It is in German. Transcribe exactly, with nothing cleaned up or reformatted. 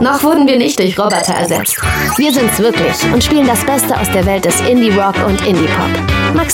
Noch wurden wir nicht durch Roboter ersetzt. Wir sind's wirklich und spielen das Beste aus der Welt des Indie-Rock und Indie-Pop.